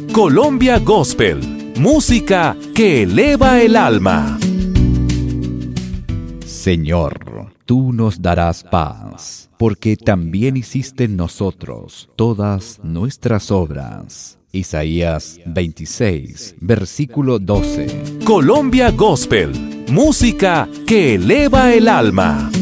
Colombia Gospel, música que eleva el alma. Señor, tú nos darás paz, porque también hiciste en nosotros todas nuestras obras. Isaías 26, versículo 12. Colombia Gospel, música que eleva el alma.